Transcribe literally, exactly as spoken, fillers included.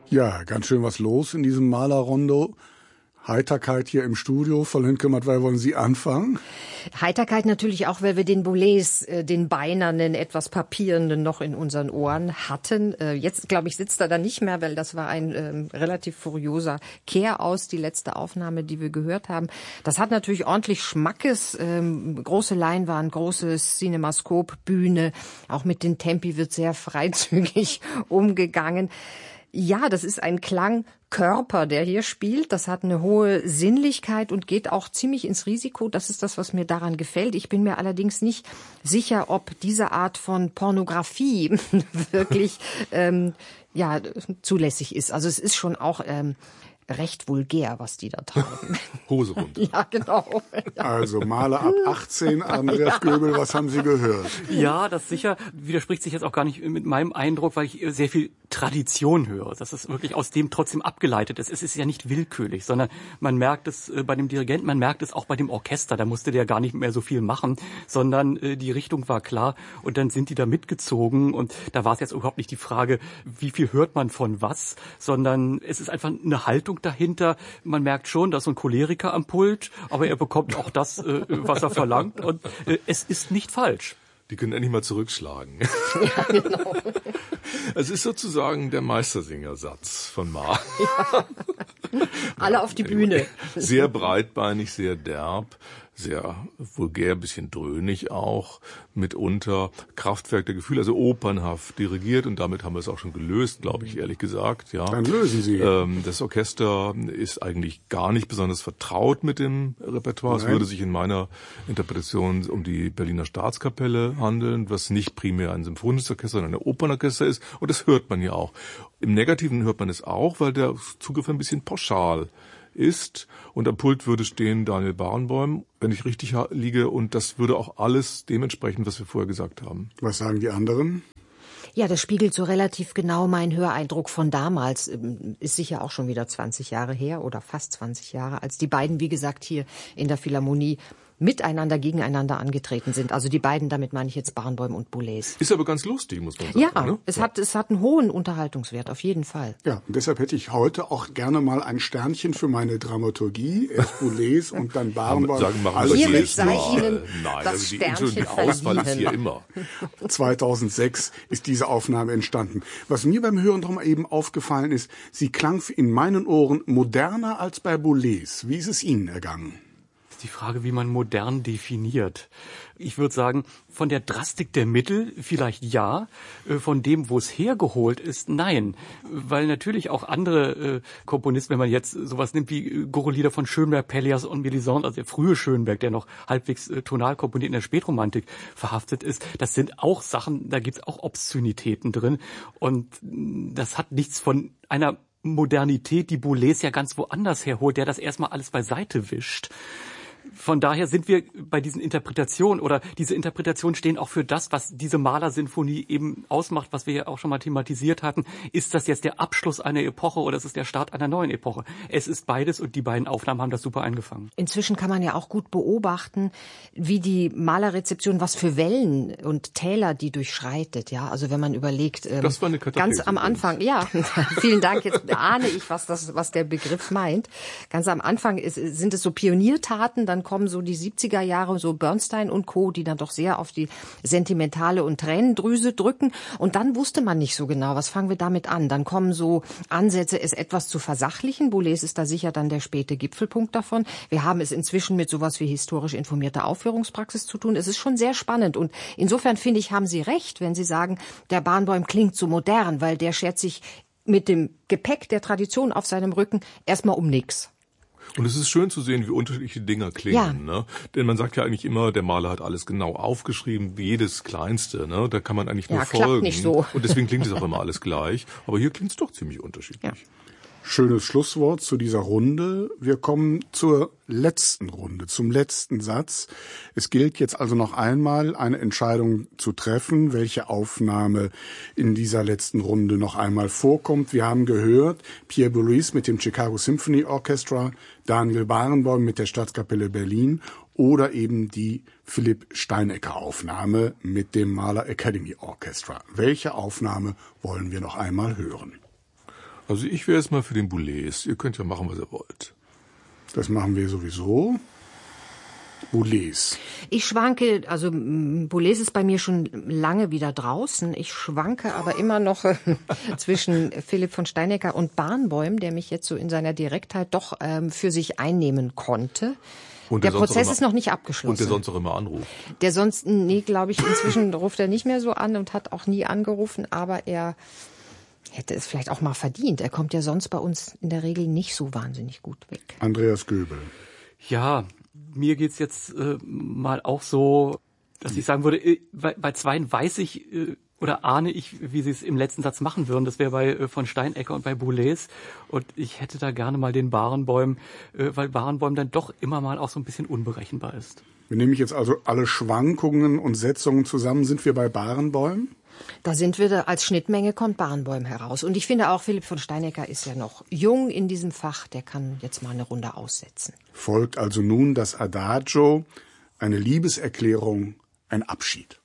Ja, ganz schön was los in diesem Malerrondo. Heiterkeit hier im Studio. Frau Lindke, mit was wollen Sie anfangen? Heiterkeit natürlich auch, weil wir den Boulez, äh, den beinernen, etwas papierenden noch in unseren Ohren hatten. Äh, jetzt, glaube ich, sitzt er da nicht mehr, weil das war ein ähm, relativ furioser Kehraus, die letzte Aufnahme, die wir gehört haben. Das hat natürlich ordentlich Schmackes. Ähm, große Leinwand, großes Cinemascope, Bühne. Auch mit den Tempi wird sehr freizügig umgegangen. Ja, das ist ein Klangkörper, der hier spielt. Das hat eine hohe Sinnlichkeit und geht auch ziemlich ins Risiko. Das ist das, was mir daran gefällt. Ich bin mir allerdings nicht sicher, ob diese Art von Pornografie wirklich ähm, ja zulässig ist. Also es ist schon auch ähm, recht vulgär, was die da treiben. Hose runter. Ja, genau. Ja. Also Maler ab achtzehn, Andreas ja. Göbel, was haben Sie gehört? Ja, das sicher widerspricht sich jetzt auch gar nicht mit meinem Eindruck, weil ich sehr viel Tradition höre. Dass es wirklich aus dem trotzdem abgeleitet ist. Es ist ja nicht willkürlich, sondern man merkt es bei dem Dirigenten, man merkt es auch bei dem Orchester. Da musste der gar nicht mehr so viel machen, sondern die Richtung war klar und dann sind die da mitgezogen und da war es jetzt überhaupt nicht die Frage, wie viel hört man von was, sondern es ist einfach eine Haltung dahinter. Man merkt schon, dass so ein Choleriker am Pult, aber er bekommt auch das, äh, was er verlangt und äh, es ist nicht falsch. Die können endlich mal zurückschlagen. Ja, genau. Es ist sozusagen der Meistersingersatz von Ma. Ja. Alle auf die Bühne. Sehr breitbeinig, sehr derb, sehr vulgär, bisschen dröhnig auch, mitunter Kraftwerk der Gefühle, also opernhaft dirigiert und damit haben wir es auch schon gelöst, glaube ich, ehrlich gesagt. Ja. Dann lösen Sie. Ähm, das Orchester ist eigentlich gar nicht besonders vertraut mit dem Repertoire. Nein. Es würde sich in meiner Interpretation um die Berliner Staatskapelle handeln, was nicht primär ein symphonisches Orchester, sondern ein Opernorchester ist und das hört man ja auch. Im Negativen hört man es auch, weil der Zugriff ein bisschen pauschal ist und am Pult würde stehen Daniel Barenboim, wenn ich richtig liege, und das würde auch alles dementsprechend, was wir vorher gesagt haben. Was sagen die anderen? Ja, das spiegelt so relativ genau meinen Höreindruck von damals. Ist sicher auch schon wieder zwanzig Jahre her oder fast zwanzig Jahre, als die beiden, wie gesagt, hier in der Philharmonie miteinander, gegeneinander angetreten sind. Also die beiden, damit meine ich jetzt Barenboim und Boulez. Ist aber ganz lustig, muss man sagen. Ja, ne? es ja. hat es hat einen hohen Unterhaltungswert, auf jeden Fall. Ja, und deshalb hätte ich heute auch gerne mal ein Sternchen für meine Dramaturgie. Erst Boulez und dann Barenboim. Sagen, machen also Hiermit sei Mal. Ihnen Nein, das also die Sternchen Auswahl ist hier immer. zweitausendsechs ist diese Aufnahme entstanden. Was mir beim Hören drum eben aufgefallen ist, sie klang in meinen Ohren moderner als bei Boulez. Wie ist es Ihnen ergangen? Die Frage, wie man modern definiert. Ich würde sagen, von der Drastik der Mittel vielleicht ja, von dem, wo es hergeholt ist, nein. Weil natürlich auch andere äh, Komponisten, wenn man jetzt sowas nimmt wie Chorlieder von Schönberg, Pellias und Mélisande, also der frühe Schönberg, der noch halbwegs äh, tonal komponiert in der Spätromantik verhaftet ist, das sind auch Sachen, da gibt's auch Obszönitäten drin. Und das hat nichts von einer Modernität, die Boulez ja ganz woanders herholt, der das erstmal alles beiseite wischt. Von daher sind wir bei diesen Interpretationen oder diese Interpretationen stehen auch für das, was diese Malersinfonie eben ausmacht, was wir ja auch schon mal thematisiert hatten. Ist das jetzt der Abschluss einer Epoche oder ist es der Start einer neuen Epoche? Es ist beides und die beiden Aufnahmen haben das super eingefangen. Inzwischen kann man ja auch gut beobachten, wie die Malerrezeption, was für Wellen und Täler die durchschreitet. Ja, also wenn man überlegt, ähm, das war eine ganz am Anfang, ja, vielen Dank, jetzt ahne ich, was das, was der Begriff meint. Ganz am Anfang ist, sind es so Pioniertaten, dann kommen so die siebziger Jahre, so Bernstein und Co., die dann doch sehr auf die sentimentale und Tränendrüse drücken. Und dann wusste man nicht so genau, was fangen wir damit an. Dann kommen so Ansätze, es etwas zu versachlichen. Boulez ist da sicher dann der späte Gipfelpunkt davon. Wir haben es inzwischen mit sowas wie historisch informierter Aufführungspraxis zu tun. Es ist schon sehr spannend. Und insofern finde ich, haben Sie recht, wenn Sie sagen, der Barenboim klingt so modern, weil der schert sich mit dem Gepäck der Tradition auf seinem Rücken erstmal um nichts. Und es ist schön zu sehen, wie unterschiedliche Dinge klingen. Ja. Ne? Denn man sagt ja eigentlich immer, der Maler hat alles genau aufgeschrieben, jedes Kleinste. Ne? Da kann man eigentlich nur ja, folgen. Klappt nicht so. Und deswegen klingt es auch immer alles gleich. Aber hier klingt es doch ziemlich unterschiedlich. Ja. Schönes Schlusswort zu dieser Runde. Wir kommen zur letzten Runde, zum letzten Satz. Es gilt jetzt also noch einmal, eine Entscheidung zu treffen, welche Aufnahme in dieser letzten Runde noch einmal vorkommt. Wir haben gehört, Pierre Boulez mit dem Chicago Symphony Orchestra, Daniel Barenboim mit der Staatskapelle Berlin oder eben die Philipp Steinecker Aufnahme mit dem Mahler Academy Orchestra. Welche Aufnahme wollen wir noch einmal hören? Also ich wäre jetzt mal für den Boulez. Ihr könnt ja machen, was ihr wollt. Das machen wir sowieso. Boulez. Ich schwanke, also Boulez ist bei mir schon lange wieder draußen. Ich schwanke aber immer noch äh, zwischen Philipp von Steinecker und Barenboim, der mich jetzt so in seiner Direktheit doch ähm, für sich einnehmen konnte. Und der, der Prozess immer, ist noch nicht abgeschlossen. Und der sonst auch immer anruft. Der sonst, nee, glaube ich, inzwischen ruft er nicht mehr so an und hat auch nie angerufen, aber er hätte es vielleicht auch mal verdient. Er kommt ja sonst bei uns in der Regel nicht so wahnsinnig gut weg. Andreas Göbel. Ja, mir geht's jetzt äh, mal auch so, dass ich sagen würde, äh, bei, bei zweien weiß ich äh, oder ahne ich, wie sie es im letzten Satz machen würden. Das wäre bei äh, von Steinecker und bei Boulez. Und ich hätte da gerne mal den Barenboim, äh, weil Barenboim dann doch immer mal auch so ein bisschen unberechenbar ist. Wir nehmen jetzt also alle Schwankungen und Setzungen zusammen. Sind wir bei Barenboim? Da sind wir, da, als Schnittmenge kommt Barenboim heraus. Und ich finde auch, Philipp von Steinecker ist ja noch jung in diesem Fach. Der kann jetzt mal eine Runde aussetzen. Folgt also nun das Adagio, eine Liebeserklärung, ein Abschied.